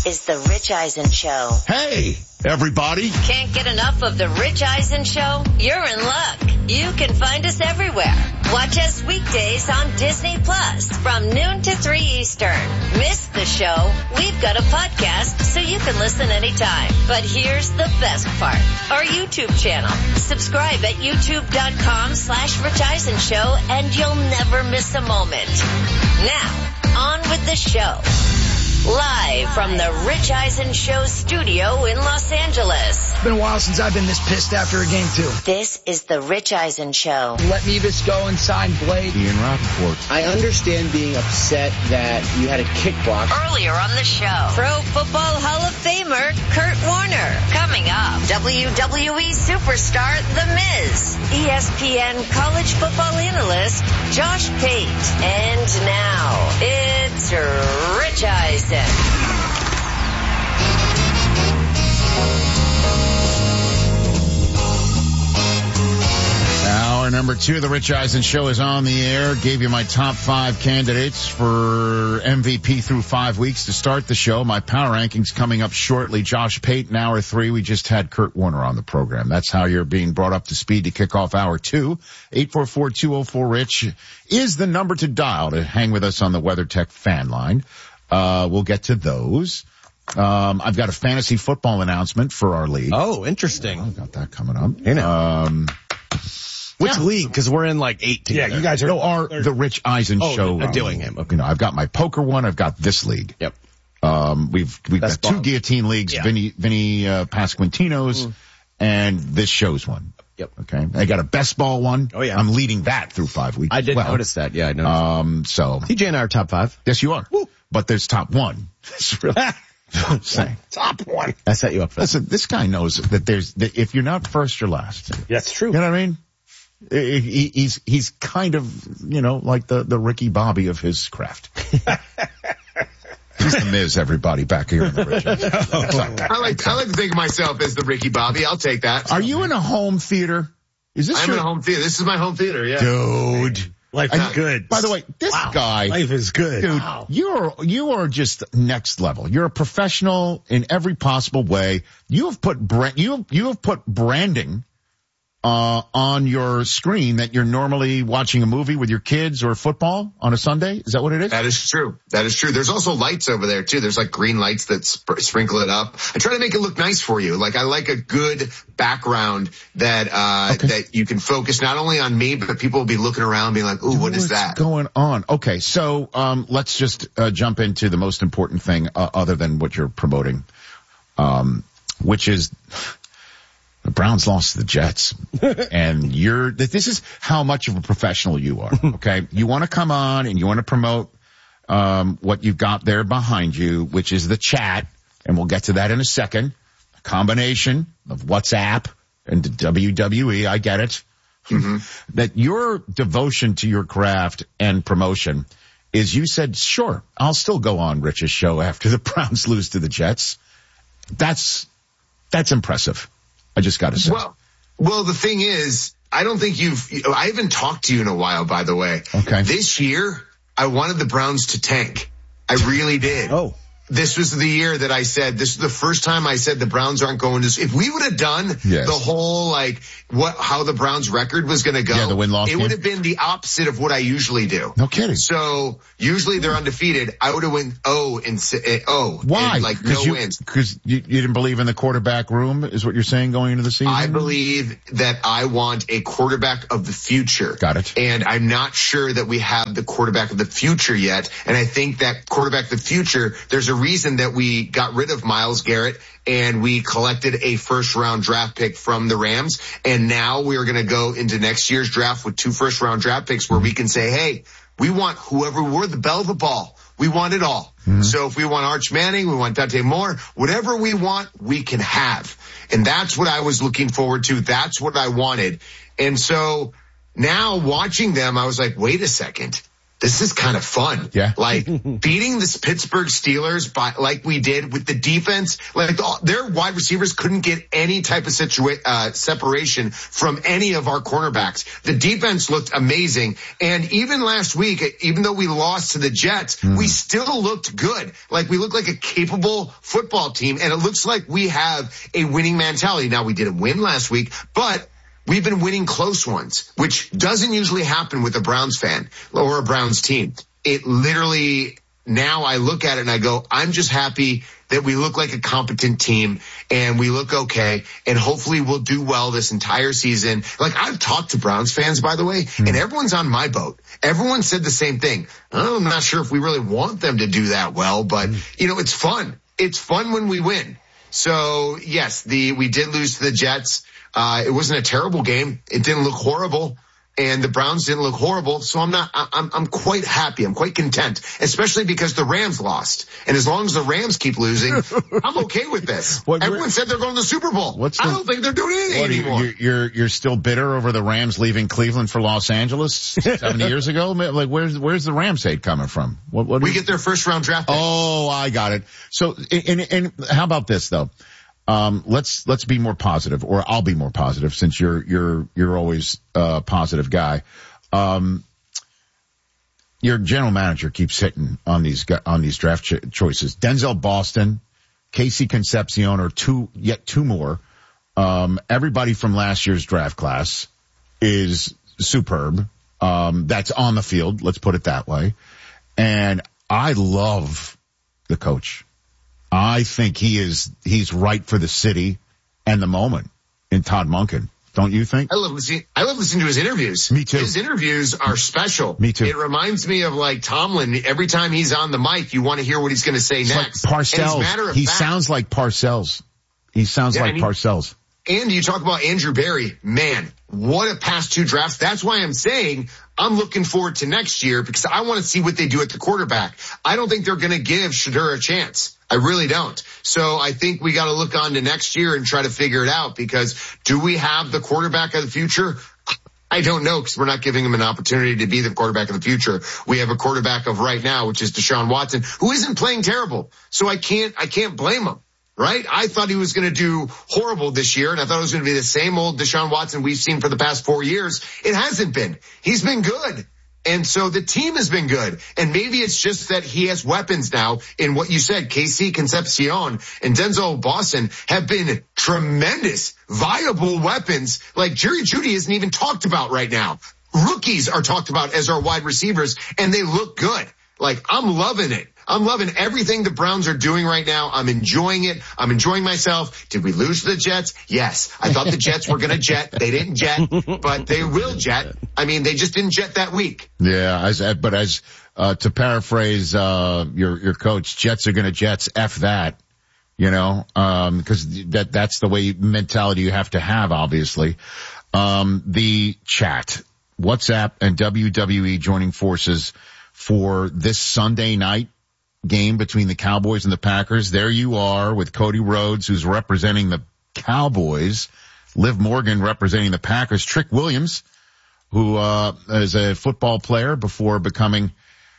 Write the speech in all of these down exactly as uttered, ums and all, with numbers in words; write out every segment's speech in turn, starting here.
This is the Rich Eisen Show. Hey, everybody. Can't get enough of the Rich Eisen Show? You're in luck. You can find us everywhere. Watch us weekdays on Disney Plus from noon to three Eastern. Miss the show? We've got a podcast so you can listen anytime. But here's the best part. Our YouTube channel. Subscribe at youtube.com slash Rich Eisen Show and you'll never miss a moment. Now, on with the show. Live from the Rich Eisen Show studio in Los Angeles. It's been a while since I've been this pissed after a game, too. This is the Rich Eisen Show. Let Mevis go and sign Blake. Ian Rappaport. I understand being upset that you had a kickbox. Earlier on the show, Pro Football Hall of Famer Kurt Warner. Coming up, W W E superstar The Miz. E S P N college football analyst Josh Pate. And now, it's Rich Eisen. Hour number two of the Rich Eisen Show is on the air. Gave you my top five candidates for M V P through five weeks to start the show. My power rankings coming up shortly. Josh Pate in hour three. We just had Kurt Warner on the program. That's how you're being brought up to speed to kick off hour two. eight four four, two oh four, RICH is the number to dial to hang with us on the WeatherTech fan line. Uh, we'll get to those. Um, I've got a fantasy football announcement for our league. Oh, interesting. I've got that coming up. You know. Um, Which yeah. league? Because we're in like eight together. Yeah, you guys are, no, are the Rich Eisen oh, Show. Uh, doing him. Okay. You know, I've got my poker one. I've got this league. Yep. Um, we've, we've That's got two bomb. guillotine leagues, Yeah. Vinny, Vinny, uh, Pasquantino's Mm. and this show's one. Yep. Okay. I got a best ball one. Oh, yeah. I'm leading that through five weeks. I did well. notice that. Yeah, I noticed. Um, so. T J and I are top five. Yes, you are. Woo. But there's top one. It's really, I'm saying. Top one. I set you up for that. Listen, this guy knows that there's, that if you're not first, you're last. That's true. You know what I mean? He, he's, he's kind of, you know, like the, the Ricky Bobby of his craft. He's the Miz, everybody, back here in the Rich Eisen. I like, I like to think of myself as the Ricky Bobby. I'll take that. Are you in a home theater? Is this I'm your in a home theater. This is my home theater, yeah. dude? Life I- is good. By the way, this Wow. guy, Life is good. dude, Wow. you're, you are just next level. You're a professional in every possible way. You have put brand, you have, you have put branding, uh, on your screen that you're normally watching a movie with your kids or football on a Sunday. Is that what it is? That is true. That is true. There's also lights over there too. There's like green lights that sp- sprinkle it up. I try to make it look nice for you. Like I like a good background that, uh, Okay. that you can focus not only on me, but people will be looking around being like, ooh, what is What's that? going on? Okay. So, um, let's just, uh, jump into the most important thing, uh, other than what you're promoting, um, which is, the Browns lost to the Jets, and you're, this is how much of a professional you are, okay? You want to come on and you want to promote, um, what you've got there behind you, which is the chat, and we'll get to that in a second. A combination of WhatsApp and the W W E, I get it. Mm-hmm. That your devotion to your craft and promotion is you said, sure, I'll still go on Rich's show after the Browns lose to the Jets. That's, that's impressive. I just got to say. Well, well, the thing is, I don't think you've, I haven't talked to you in a while, by the way. Okay. This year, I wanted the Browns to tank. I really did. Oh. This was the year that I said, this is the first time I said the Browns aren't going to, if we would have done Yes. the whole, like, what, how the Browns record was going to go, Yeah, the win-loss it game. would have been the opposite of what I usually do. No kidding. So, usually they're undefeated. I would have went oh and oh. Why? And like no you, wins. Because you, you didn't believe in the quarterback room, is what you're saying going into the season? I believe that I want a quarterback of the future. Got it. And I'm not sure that we have the quarterback of the future yet. And I think that quarterback of the future, there's a reason that we got rid of Myles Garrett and we collected a first round draft pick from the Rams. And now we're going to go into next year's draft with two first round draft picks where we can say, hey, we want whoever, we're the belle of the ball. We want it all. Mm-hmm. So if we want Arch Manning, we want Dante Moore, whatever we want, we can have. And that's what I was looking forward to. That's what I wanted. And so now watching them, I was like, wait a second. this is kind of fun. Yeah. Like beating this Pittsburgh Steelers by, like we did with the defense, like the, their wide receivers couldn't get any type of situa- uh, separation from any of our cornerbacks. The defense looked amazing. And even last week, even though we lost to the Jets, mm. we still looked good. Like we looked like a capable football team, and it looks like we have a winning mentality. Now, we didn't win last week, but we've been winning close ones, which doesn't usually happen with a Browns fan or a Browns team. It literally, now I look at it and I go, I'm just happy that we look like a competent team and we look okay, and hopefully we'll do well this entire season. Like, I've talked to Browns fans, by the way, mm. and everyone's on my boat. Everyone said the same thing. I'm not sure if we really want them to do that well, but mm. you know, it's fun. It's fun when we win. So yes, the, we did lose to the Jets. Uh, it wasn't a terrible game. It didn't look horrible, and the Browns didn't look horrible. So I'm not, I'm, I'm quite happy. I'm quite content, especially because the Rams lost. And as long as the Rams keep losing, I'm okay with this. What, Everyone said they're going to the Super Bowl. What's the, I don't think they're doing anything what, anymore. You're, you're, you're still bitter over the Rams leaving Cleveland for Los Angeles seventy years ago? Like, where's, where's the Rams hate coming from? What, what we you, get their first round draft pick. Oh, I got it. So, and, and how about this though? Um, let's, let's be more positive, or I'll be more positive since you're, you're, you're always a positive guy. Um, your general manager keeps hitting on these, on these draft cho- choices. Denzel Boston, Casey Concepcion, or two, yet two more. Um, everybody from last year's draft class is superb. Um, that's on the field. Let's put it that way. And I love the coach. I think he is, he's right for the city and the moment in Todd Monken. Don't you think? I love listening, I love listening to his interviews. Me too. His interviews are special. Me too. It reminds me of like Tomlin. Every time he's on the mic, you want to hear what he's going to say it's next. Like Parcells. He fact, sounds like Parcells. He sounds yeah, like he, Parcells. And you talk about Andrew Berry. Man, what a past two drafts. That's why I'm saying I'm looking forward to next year, because I want to see what they do at the quarterback. I don't think they're going to give Shedeur a chance. I really don't. So I think we got to look on to next year and try to figure it out, because do we have the quarterback of the future? I don't know, because we're not giving him an opportunity to be the quarterback of the future. We have a quarterback of right now, which is Deshaun Watson, who isn't playing terrible. So I can't, I can't blame him. Right? I thought he was going to do horrible this year, and I thought it was going to be the same old Deshaun Watson we've seen for the past four years. It hasn't been. He's been good. And so the team has been good. And maybe it's just that he has weapons now in what you said. Casey Concepcion and Denzel Boston have been tremendous, viable weapons. Like Jerry Jeudy isn't even talked about right now. Rookies are talked about as our wide receivers, and they look good. Like, I'm loving it. I'm loving everything the Browns are doing right now. I'm enjoying it. I'm enjoying myself. Did we lose to the Jets? Yes. I thought the Jets were going to jet. They didn't jet, but they will jet. I mean, they just didn't jet that week. Yeah, as, but as, uh, to paraphrase, uh, your, your coach, Jets are going to Jets. F that, you know, um, cause that, that's the way mentality you have to have, obviously. Um, the chat, WhatsApp and W W E joining forces for this Sunday night game between the Cowboys and the Packers. There you are with Cody Rhodes, who's representing the Cowboys, Liv Morgan representing the Packers, Trick Williams, who uh is a football player before becoming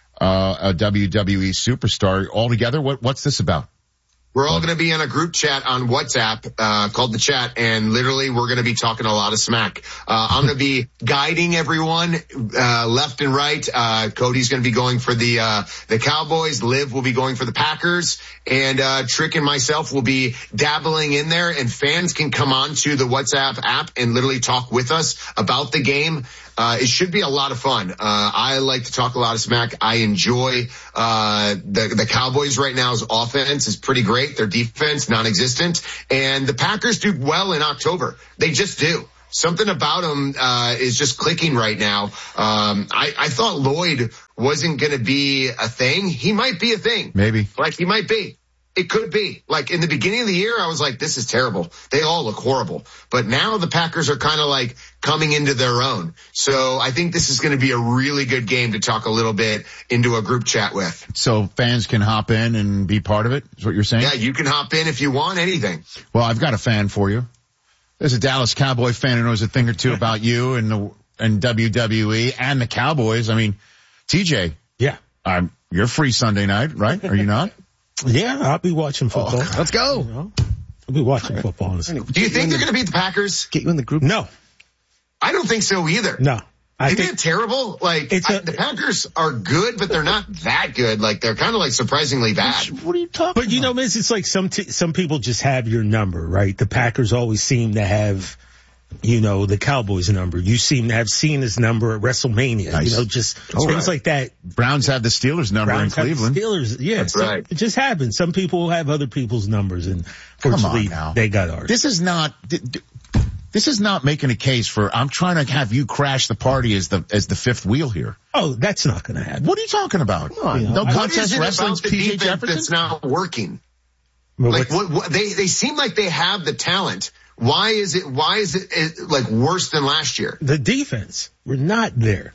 uh a W W E superstar. Altogether, what what's this about? We're all going to be in a group chat on WhatsApp, uh, called The Chat, and literally we're going to be talking a lot of smack. Uh, I'm going to be guiding everyone, uh, left and right. Uh, Cody's going to be going for the, uh, the Cowboys. Liv will be going for the Packers, and, uh, Trick and myself will be dabbling in there, and fans can come on to the WhatsApp app and literally talk with us about the game. Uh, it should be a lot of fun. Uh, I like to talk a lot of smack. I enjoy, uh, the, the Cowboys right now's offense is pretty great. Their defense, non-existent. And the Packers do well in October. They just do. Something about them, uh, is just clicking right now. Um, I, I thought Lloyd wasn't going to be a thing. He might be a thing. Maybe. Like he might be. It could be. Like in the beginning of the year, I was like, this is terrible. They all look horrible. But now the Packers are kind of like coming into their own. So I think this is going to be a really good game to talk a little bit into a group chat with. So fans can hop in and be part of it, is what you're saying? Yeah, you can hop in if you want anything. Well, I've got a fan for you. There's a Dallas Cowboy fan who knows a thing or two about you and the, and W W E and the Cowboys. I mean, T J. Yeah. Um, you're free Sunday night, right? Are you not? Yeah, I'll be watching football. Oh, let's go. You know, I'll be watching football. Do you think they're going to beat the Packers? Get you in the group? No. I don't think so either. No. I Isn't think it terrible? Like, it's a, I, the Packers are good, but they're not that good. Like, they're kind of like surprisingly bad. What are you talking But you know, Miz, it's like some t- some people just have your number, right? The Packers always seem to have, you know, the Cowboys number. You seem to have seen his number at WrestleMania. Nice. You know, just All things right. like that. Browns have the Steelers number Browns in Cleveland. have the Steelers, yeah. That's so right. It just happens. Some people have other people's numbers, and Come on fortunately, now. they got ours. This is not. d- d- This is not making a case for. I'm trying to have you crash the party as the as the fifth wheel here. Oh, that's not going to happen. What are you talking about? on, you know, no I- What is contest it wrestling's about the P J defense Jefferson. that's not working? But Like, what's- what, what, they, they seem like they have the talent. Why is it, why is it, it like worse than last year? the defense, we're not there.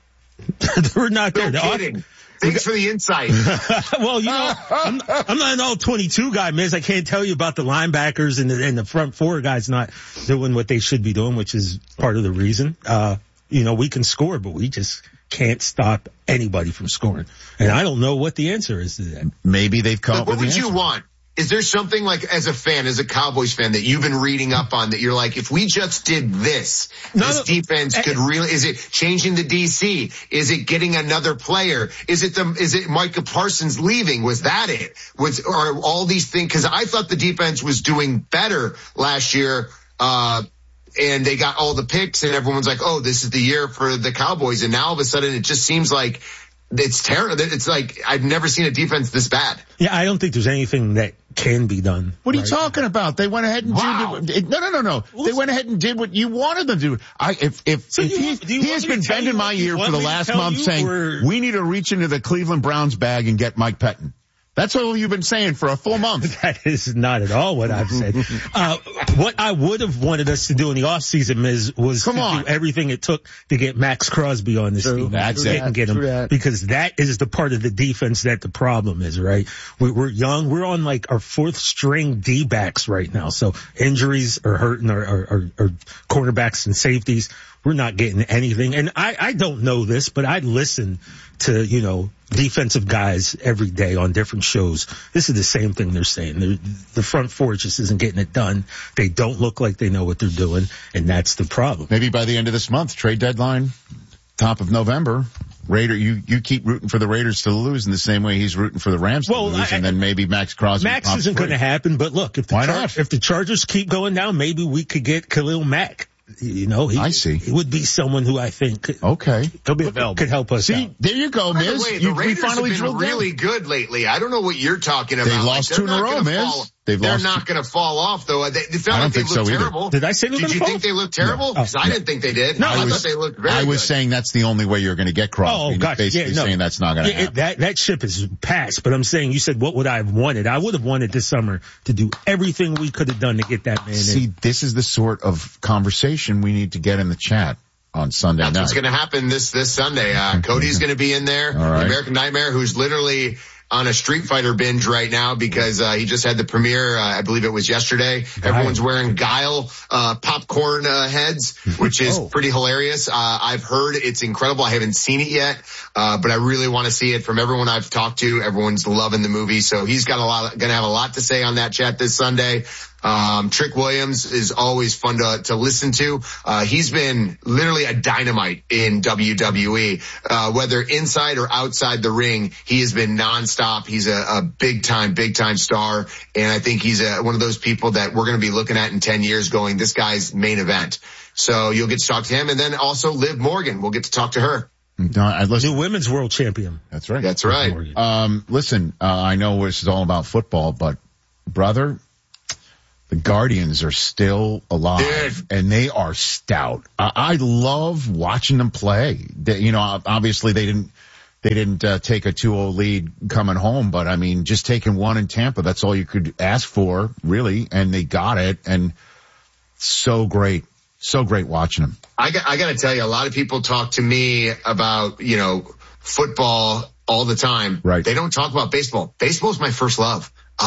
we're not there. No The off- kidding. Thanks for the insight. well, you know, I'm, I'm not an all twenty-two guy, Miz. I can't tell you about the linebackers and the, and the front four guys not doing what they should be doing, which is part of the reason. Uh, you know, we can score, but we just can't stop anybody from scoring. And I don't know what the answer is to that. Maybe they've come Like, up what with would the you answer. want? Is there something like, as a fan, as a Cowboys fan, that you've been reading up on that you're like, if we just did this, No, this no, defense eh, could really, is it changing the D C? Is it getting another player? Is it the, is it Micah Parsons leaving? Was that it? Was, are all these things, cause I thought the defense was doing better last year, uh, and they got all the picks and everyone's like, oh, this is the year for the Cowboys. And now all of a sudden it just seems like it's terrible. It's like, I've never seen a defense this bad. Yeah, I don't think there's anything that can be done. What are you right? talking about? They went ahead and Wow. did. No, no, no, no. They went ahead and did what you wanted them to do. I, if, if, So if you- he, do you he want has me to been tell you bending what my you ear want for the me to last tell month you, saying, or- we need to reach into the Cleveland Browns bag and get Mike Pettin. That's all you've been saying for a full month. That is not at all what I've said. uh, what I would have wanted us to do in the offseason, Miz, was Come to on. do everything it took to get Max Crosby on this True. team. That's We it. didn't get him True that. because that is the part of the defense that the problem is, right? We, we're young. We're on like our fourth string D-backs right now. So injuries are hurting our, our, our, our cornerbacks and safeties. We're not getting anything. And I, I don't know this, but I listen to, you know, defensive guys every day on different shows. This is the same thing they're saying. They're, the front four just isn't getting it done. They don't look like they know what they're doing, and that's the problem. Maybe by the end of this month, trade deadline, top of November, Raider, you, you keep rooting for the Raiders to lose in the same way he's rooting for the Rams to Well, lose, I- and then maybe Max Crosby. Max pops isn't going to free. happen, but look, if the, Why Char- not? if the Chargers keep going down, maybe we could get Khalil Mack. You know, he, I see. he would be someone who I think could, Okay. He'll be available. could help us See, out. there you go, By the Miz. way, the You, we Raiders finally have been drilled down. really good lately. I don't know what you're talking about. They lost Like, two in they're a not row, gonna Miz. fall- They've They're lost not going to fall off, though. They, it felt I don't like they think so looked either. terrible. Did I say they were Did gonna you fall? think they looked terrible? No. Because I didn't think they did. No, I, I thought was- they looked very I was good. saying that's the only way you're going to get Crosby. Oh, You're gotcha. basically Yeah, no. saying that's not going to Yeah, it- happen. that that ship is passed. But I'm saying, you said, what would I have wanted? I would have wanted this summer to do everything we could have done to get that man See, in. this is the sort of conversation we need to get in the chat on Sunday That's night. what's going to happen this this Sunday. Uh, Cody's going to be in there. All right. The American Nightmare, who's literally on a Street Fighter binge right now because uh, he just had the premiere. Uh, I believe it was yesterday. Everyone's wearing Guile uh, popcorn uh, heads, which is Oh. pretty hilarious. Uh, I've heard it's incredible. I haven't seen it yet, uh, but I really want to see it. From everyone I've talked to, everyone's loving the movie. So he's got a lot, going to have a lot to say on that chat this Sunday. Um, Trick Williams is always fun to, to listen to. Uh, he's been literally a dynamite in W W E, uh, whether inside or outside the ring. He has been nonstop. He's a, a big time, big time star. And I think he's a, one of those people that we're going to be looking at in ten years going, this guy's main event. So you'll get to talk to him. And then also Liv Morgan. We'll get to talk to her. No, I listen. New women's world champion. That's right. That's right. Um, listen, uh, I know this is all about football, but brother, the Guardians are still alive Dude. and they are stout. I, I love watching them play. They, you know, obviously they didn't, they didn't uh, take a two oh lead coming home, but I mean, just taking one in Tampa, that's all you could ask for, really. And they got it. And so great. So great watching them. I got, I got to tell you, a lot of people talk to me about, you know, football all the time. Right. They don't talk about baseball. Baseball's my first love. I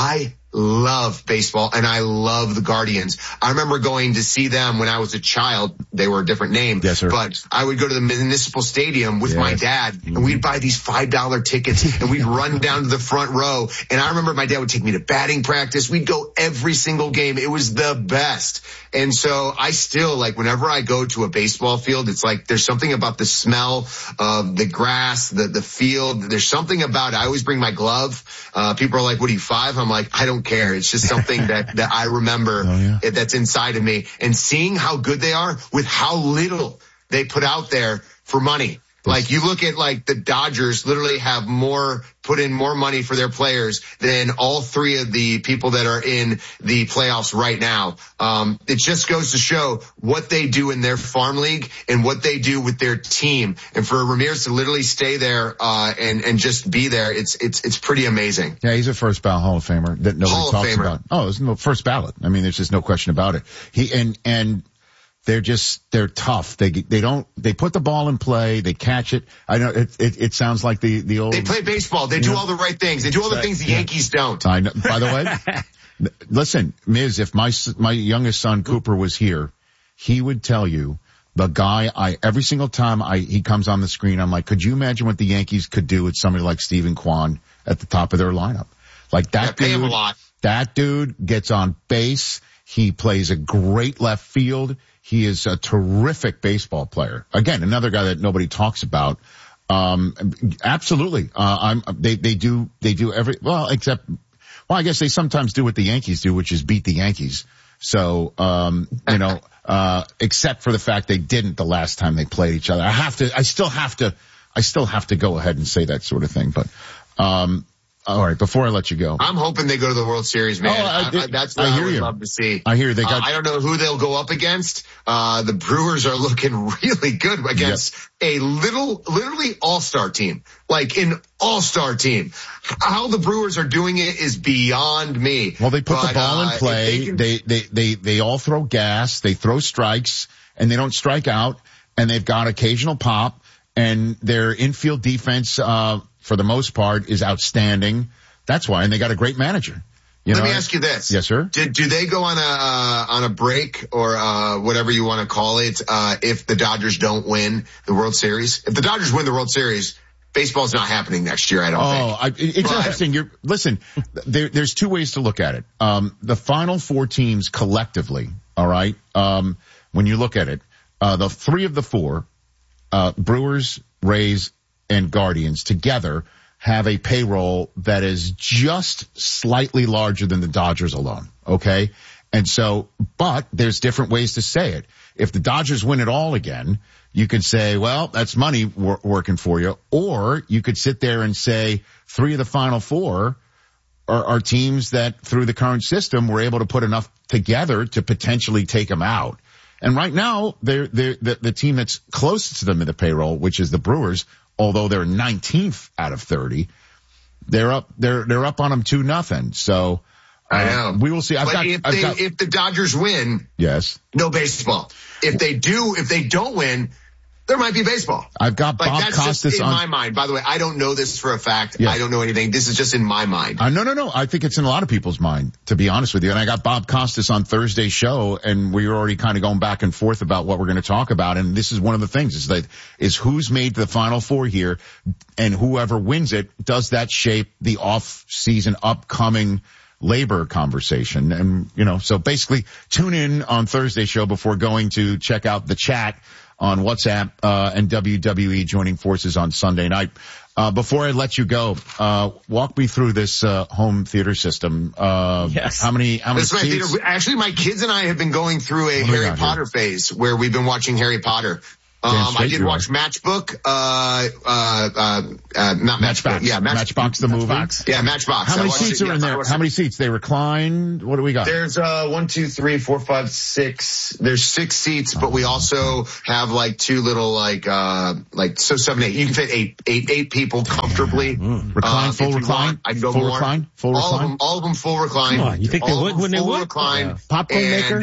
love baseball and I love the Guardians. I remember going to see them when I was a child. They were a different name. Yes, sir. But I would go to the municipal stadium with Yes. my dad Mm-hmm. and we'd buy these five dollar tickets and we'd run down to the front row. And I remember my dad would take me to batting practice. We'd go every single game. It was the best. And so I still, like, whenever I go to a baseball field, it's like there's something about the smell of the grass, the, the field. There's something about it. I always bring my glove. Uh, people are like, what are you, five? I'm like, I don't care. It's just something that, that I remember Oh, yeah. that's inside of me. And seeing how good they are with how little they put out there for money. Like, you look at, like, the Dodgers literally have more, put in more money for their players than all three of the people that are in the playoffs right now. Um, it just goes to show what they do in their farm league and what they do with their team. And for Ramirez to literally stay there, uh, and, and just be there, it's, it's, it's pretty amazing. Yeah, he's a first ballot Hall of Famer that nobody Hall of talks Famer. about. Oh, there's no first ballot. I mean, there's just no question about it. He, and, and, They're just, they're tough. They, they don't, they put the ball in play, they catch it. I know it, it, it sounds like the, the old. They play baseball. They do Yeah. all the right things. They do all the things the Yankees don't. I know, by the way, listen, Miz, if my, s- my youngest son Cooper was here, he would tell you the guy I, every single time I, he comes on the screen, I'm like, could you imagine what the Yankees could do with somebody like Stephen Kwan at the top of their lineup? Like that Yeah, pay dude, him a lot. that dude gets on base. He plays a great left field. He is a terrific baseball player. Again, another guy that nobody talks about. Um, absolutely. Uh, I'm, they, they do, they do every, well, except, well, I guess they sometimes do what the Yankees do, which is beat the Yankees. So, um, you know, uh, except for the fact they didn't the last time they played each other. I have to, I still have to, I still have to go ahead and say that sort of thing. But, um, all right, before I let you go. I'm hoping they go to the World Series, man. Oh, I- I, I, that's what I I, hear would you. love to see. I hear they got- Uh, I don't know who they'll go up against. Uh, the Brewers are looking really good against a little, literally all-star team. Like an all-star team. How the Brewers are doing it is beyond me. Well, they put But, the ball uh, in if play. They, can, They, they, they, they all throw gas. They throw strikes and they don't strike out, and they've got occasional pop, and their infield defense, uh, for the most part is outstanding. That's why. And they got a great manager. You Let know? me ask you this. Yes, sir. Do, do they go on a, uh, on a break or, uh, whatever you want to call it, uh, if the Dodgers don't win the World Series? If the Dodgers win the World Series, baseball's not happening next year, I don't Oh, I, think. it's But- interesting. You're, listen, there, there's two ways to look at it. Um, the final four teams collectively, all right, um, when you look at it, uh, the three of the four, uh, Brewers, Rays, and Guardians together have a payroll that is just slightly larger than the Dodgers alone, okay? And so, but there's different ways to say it. If the Dodgers win it all again, you could say, well, that's money wor- working for you. Or you could sit there and say three of the final four are, are teams that through the current system were able to put enough together to potentially take them out. And right now, they're, they're, the, the team that's closest to them in the payroll, which is the Brewers, although they're nineteenth out of thirty, they're up, they're, they're up on them two nothing. So, uh, I know. we will see. I've but got, if, I've they, got, if the Dodgers win, yes, no baseball. If they do, if they don't win, there might be baseball. I've got Like Bob that's Costas just in on. my mind. By the way, I don't know this for a fact. Yes. I don't know anything. This is just in my mind. Uh, no, no, no. I think it's in a lot of people's mind, to be honest with you. And I got Bob Costas on Thursday's show, and we were already kind of going back and forth about what we're going to talk about. And this is one of the things is that is who's made the Final Four here, and whoever wins it, does that shape the off-season upcoming labor conversation? And, you know, so basically tune in on Thursday's show before going to check out the chat on WhatsApp, uh, and W W E joining forces on Sunday night. Uh, before I let you go, uh, walk me through this, uh, home theater system. Uh, Yes. how many, how many This is my seats? theater. Actually, my kids and I have been going through a What do we Harry got here? Potter phase where we've been watching Harry Potter. Damn Um, I straight did you watch are. Matchbook, uh, uh, uh, uh, not Matchbook. Matchbox. Yeah, Match, Matchbox, the movie. Matchbox. Yeah, Matchbox. How I many watched seats it. are in Yes, I there? watched How it. many seats? They recline? What do we got? There's, uh, one, two, three, four, five, six. There's six seats, but we also have like two little, like, uh, like, so seven, eight. You can fit eight, eight, eight people comfortably. Mm. Recline, Um, full if you recline? want, I'd go Full more. recline? Full all recline? of them, all of them full recline. Come on, you think they all would of them when they full would? recline. Yeah. Popcorn And maker? Yeah.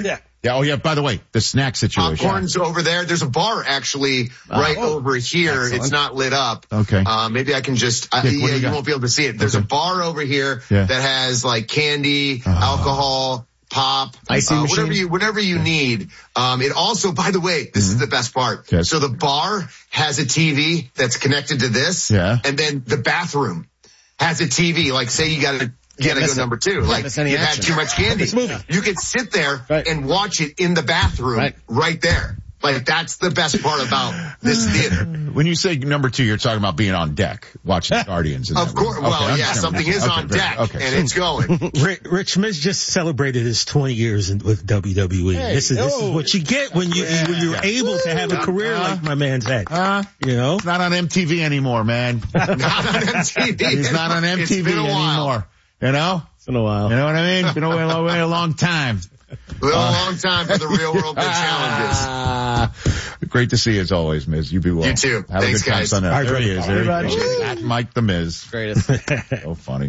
Yeah. Oh, yeah. By the way, the snack situation. Popcorn's over there. There's a bar actually right Oh, over here. excellent. It's not lit up. Okay. Uh, maybe I can just, uh, Dick, what do yeah, you you got? won't be able to see it. There's Okay. a bar over here Yeah. that has like candy, Oh. alcohol, pop, Icing uh, machine? whatever you, whatever you need. Um, it also, by the way, this is the best part. Yes. So the bar has a T V that's connected to this. Yeah. And then the bathroom has a T V. Like say you gotta, you gotta go miss it. number two. Can't Like miss any you've had action. too much candy. You can sit there Right. and watch it in the bathroom Right. right there. Like that's the best part about this theater. When you say number two, you're talking about being on deck, watching the Guardians. and Of that. course. Okay, Well, I yeah, understand something what you're is saying. on Okay, deck okay. and it's going. Rich, Rich Miz just celebrated his twenty years in, with W W E. Hey, this is this oh. is what you get when you when you're Yeah. able to have a career Uh, like my man's had. Uh, You know, It's not on M T V anymore, man. Not on M T V. He's not on M T V It's been a while. anymore. You know? It's been a while. You know what I mean? Been away, away a long time. Been a long time for the real world big challenges. Ah, great to see you as always, Miz. You be well. You too. Have Thanks, a good time guys. Sunday. All right, There he brother. is. There he All right, is. Raj. At Mike the Miz. Greatest. So funny.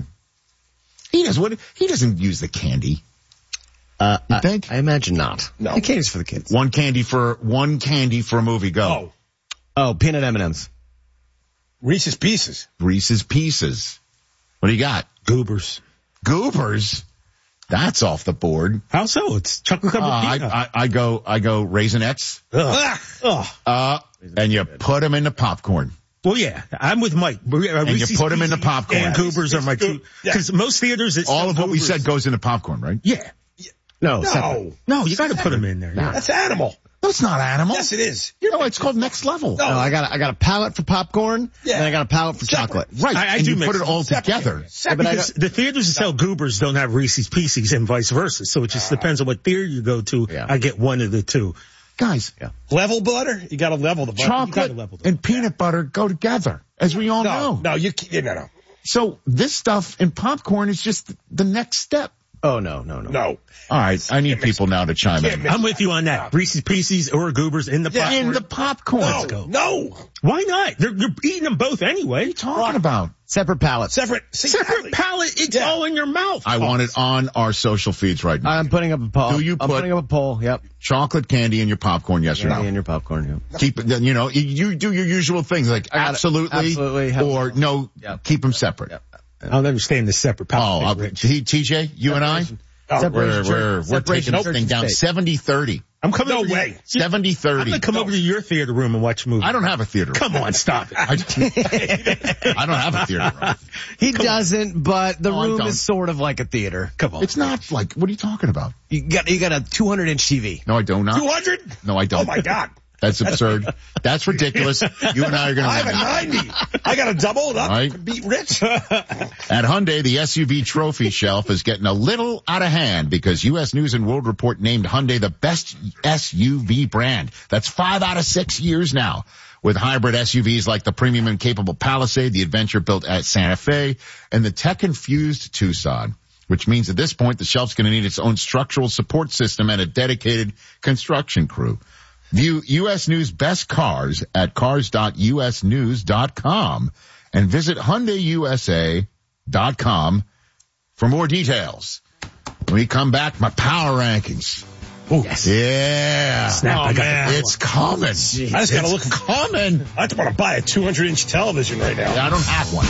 He does what? He doesn't use the candy. Uh, You I, think? I imagine not. No. The candy's for the kids. One candy for one candy for a movie. Go. Oh, peanut M and M's. Reese's Pieces. Reese's Pieces. What do you got? Goobers. Goobers. That's off the board. How so? It's chocolate covered Uh, I, peanut. I, I go, I go Raisinets. Ugh. Ugh. Uh, and you put them in the popcorn. Well, yeah, I'm with Mike. Uh, And you Reese's put 'em in the Pieces popcorn. And Goobers are my two. Because most theaters, it's All of what we Goobers. said goes into popcorn, right? Yeah. No, No. separate. No, you got to put them in there. Yeah. That's animal. No, it's not animal. Yes, it is. No, it's called Next Level. No, I got a, I got a palette for popcorn, Yeah. and I got a palette for Separate. chocolate. Right. I- I and do you mix put it them. all Separate. together. Separate. but I Because the theaters that sell Goobers don't have Reese's Pieces and vice versa. So it just depends on what theater you go to. Yeah. I get one of the two. Guys, Level butter? You gotta level the butter. You gotta chocolate level them. and peanut butter go together, as we all No, know. no, you can't. No, no. So this stuff in popcorn is just the next step. Oh, no, no, no. No. All right, I need people now to chime Can't in. mix- I'm with you on that. Reese's Pieces or Goobers in the Yeah. popcorn. In the popcorn. No. What are you No. Why not? They're, you're eating them both anyway. talking about? Separate palettes. Separate. See, Separate palate. It's Yeah. all in your mouth. I want it on our social feeds right now. I'm putting up a poll. Do you I'm put- putting up a poll. Yep. Chocolate candy in your popcorn, yes or Candy no? in your popcorn. Yep. Keep it, you know, you, you do your usual things like I got it. absolutely, Absolutely. Hell or no, Yep. keep them separate. Yep. I don't understand the separate Oh, palate. uh, thing, Rich. T- TJ, you and I, Oh, Separation we're, church- we're, we're separation taking this church thing and down state. seventy thirty. I'm coming No over way. Your, seventy I'm thirty. gonna come over to your theater room and watch a movie. I don't have a theater. Come on, stop it. I, I don't have a theater room. He doesn't, but the No, I room don't. is sort of like a theater. Come on. It's not like, what are you talking about? You got you got a two hundred inch T V. No, I do not. two hundred? No, I don't. Oh my God. That's absurd. That's ridiculous. You and I are going to I have a ninety. I gotta double it up Right. to beat Rich. At Hyundai, the S U V trophy shelf is getting a little out of hand because U S News and World Report named Hyundai the best S U V brand. That's five out of six years now. With hybrid S U Vs like the premium and capable Palisade, the adventure built at Santa Fe, and the tech-infused Tucson. Which means at this point, the shelf's going to need its own structural support system and a dedicated construction crew. View U S News Best Cars at cars dot u s news dot com and visit Hyundai U S A dot com for more details. When we come back, my power rankings. Oh, yes. Yeah. Snap, I got man. the It's coming. I just gotta look. Coming. I just want to buy a two hundred inch television right now. I don't have one.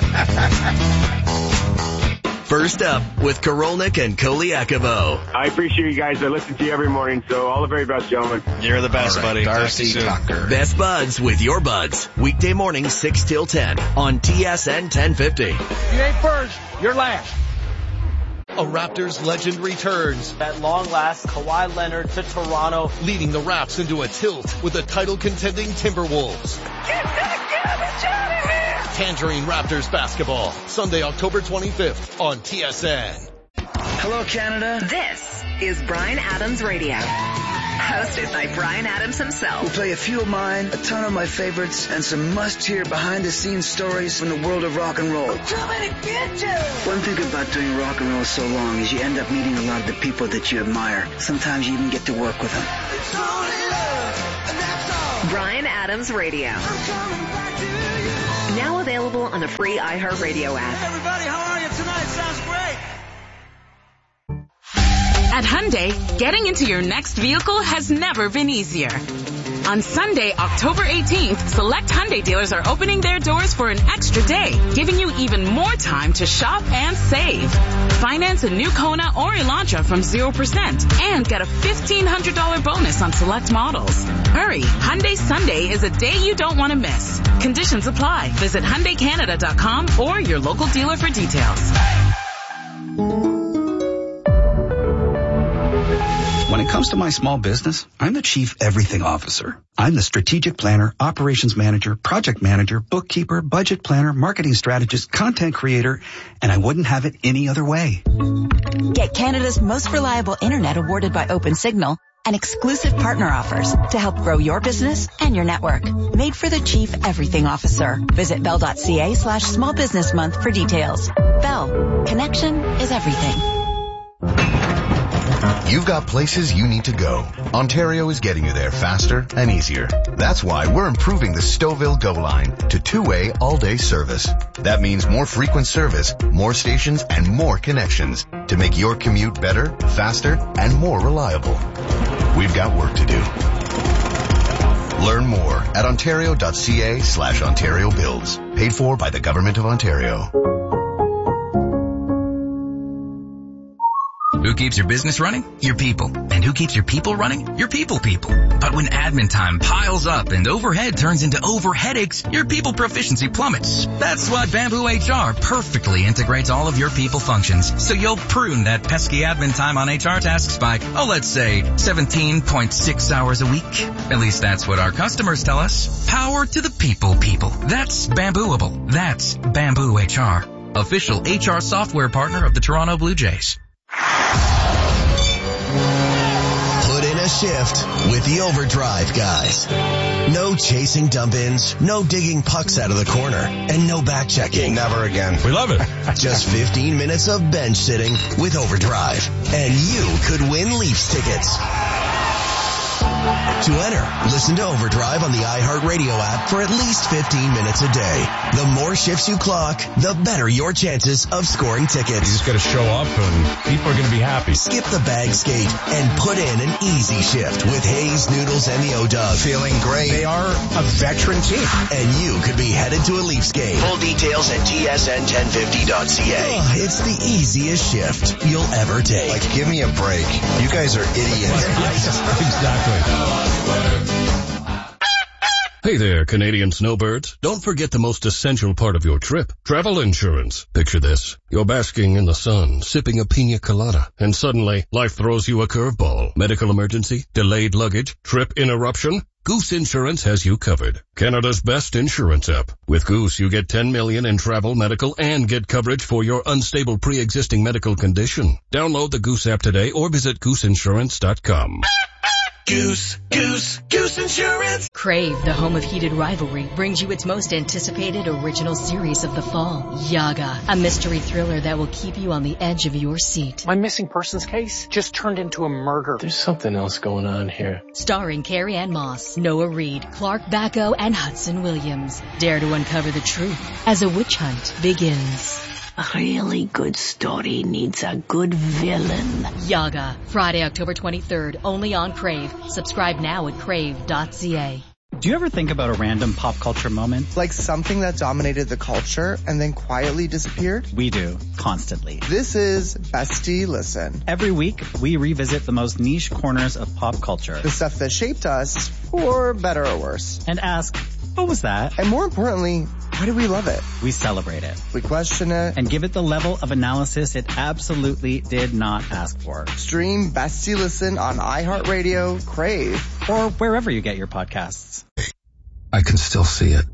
First up with Korolnik and Koliakovo. I appreciate you guys. I listen to you every morning, so all the very best, gentlemen. You're the best, buddy. Darcy Tucker. Best Buds with your buds. Weekday mornings six till ten on T S N ten fifty. You ain't first, you're last. A Raptors legend returns, At long last, Kawhi Leonard to Toronto. leading the Raps into a tilt with the title-contending Timberwolves. Get that garbage out of here! Tangerine Raptors basketball, Sunday, October twenty-fifth on T S N. Hello, Canada. This is Bryan Adams Radio. Hosted by Bryan Adams himself. We'll play a few of mine, a ton of my favorites, and some must-hear behind-the-scenes stories from the world of rock and roll. I'm coming to get you! One thing about doing rock and roll so long is you end up meeting a lot of the people that you admire. Sometimes you even get to work with them. It's only love, and that's all. Bryan Adams Radio. I'm coming back to you. Now available on the free iHeartRadio app. Everybody, how are you tonight? Sounds great. At Hyundai, getting into your next vehicle has never been easier. On Sunday, October eighteenth, select Hyundai dealers are opening their doors for an extra day, giving you even more time to shop and save. Finance a new Kona or Elantra from zero percent and get a fifteen hundred dollars bonus on select models. Hurry, Hyundai Sunday is a day you don't want to miss. Conditions apply. Visit Hyundai Canada dot com or your local dealer for details. When it comes to my small business, I'm the Chief Everything Officer. I'm the strategic planner, operations manager, project manager, bookkeeper, budget planner, marketing strategist, content creator, and I wouldn't have it any other way. Get Canada's most reliable internet awarded by OpenSignal and exclusive partner offers to help grow your business and your network. Made for the Chief Everything Officer. Visit bell.ca slash small business month for details. Bell. Connection is everything. You've got places you need to go. Ontario is getting you there faster and easier. That's why we're improving the Stouffville Go line to two-way all-day service. That means more frequent service, more stations, and more connections to make your commute better, faster, and more reliable. We've got work to do. Learn more at ontario.ca slash Ontario Builds. Paid for by the Government of Ontario. Who keeps your business running? Your people. And who keeps your people running? Your people people. But when admin time piles up and overhead turns into over headaches, your people proficiency plummets. That's why Bamboo H R perfectly integrates all of your people functions, so you'll prune that pesky admin time on H R tasks by, oh, let's say seventeen point six hours a week. At least that's what our customers tell us. Power to the people people. That's Bambooable. That's Bamboo H R. Official H R software partner of the Toronto Blue Jays. Put in a shift with the Overdrive guys. No chasing dump-ins, no digging pucks out of the corner, and no back-checking. Never again. We love it. Just fifteen minutes of bench sitting with Overdrive, and you could win Leafs tickets. To enter, listen to Overdrive on the iHeartRadio app for at least fifteen minutes a day. The more shifts you clock, the better your chances of scoring tickets. You just got to show up and people are going to be happy. Skip the bag skate and put in an easy shift with Hayes, Noodles, and the O-Dog. Feeling great. They are a veteran team. And you could be headed to a Leafs game. Full details at T S N ten fifty dot C A. Oh, it's the easiest shift you'll ever take. Like, give me a break. You guys are idiots. Exactly. Hey there, Canadian snowbirds. Don't forget the most essential part of your trip, travel insurance. Picture this. You're basking in the sun, sipping a pina colada, and suddenly life throws you a curveball. Medical emergency, delayed luggage, trip interruption. Goose Insurance has you covered. Canada's best insurance app. With Goose, you get ten million dollars in travel, medical, and get coverage for your unstable pre-existing medical condition. Download the Goose app today or visit goose insurance dot com. Goose, Goose, Goose Insurance. Crave, the home of heated rivalry, brings you its most anticipated original series of the fall, Yaga, a mystery thriller that will keep you on the edge of your seat. My missing persons case just turned into a murder. There's something else going on here. Starring Carrie Ann Moss, Noah Reid, Clark Bacco, and Hudson Williams. Dare to uncover the truth as a witch hunt begins. A really good story needs a good villain. Yaga, Friday, October twenty-third, only on Crave. Subscribe now at crave dot c a. Do you ever think about a random pop culture moment? Like something that dominated the culture and then quietly disappeared? We do, constantly. This is Bestie Listen. Every week, we revisit the most niche corners of pop culture. The stuff that shaped us, for better or worse. And ask, what was that? And more importantly, why do we love it? We celebrate it. We question it. And give it the level of analysis it absolutely did not ask for. Stream Bestie Listen on iHeartRadio, Crave, or wherever you get your podcasts. I can still see it.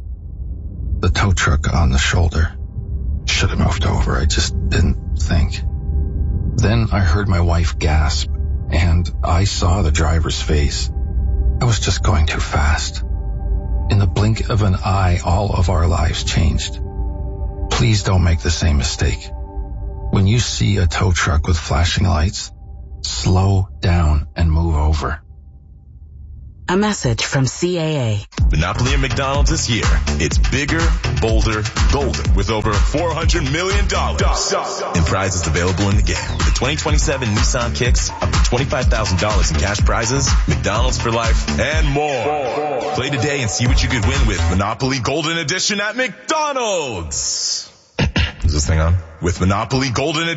The tow truck on the shoulder. Should have moved over. I just didn't think. Then I heard my wife gasp, and I saw the driver's face. I was just going too fast. In the blink of an eye, all of our lives changed. Please don't make the same mistake. When you see a tow truck with flashing lights, slow down and move over. A message from C A A. Monopoly at McDonald's this year. It's bigger, bolder, golden with over four hundred million dollars in prizes available in the game. With the twenty twenty-seven Nissan Kicks, up to twenty-five thousand dollars in cash prizes, McDonald's for life, and more. Play today and see what you could win with Monopoly Golden Edition at McDonald's. Is this thing on? With Monopoly Golden Edition.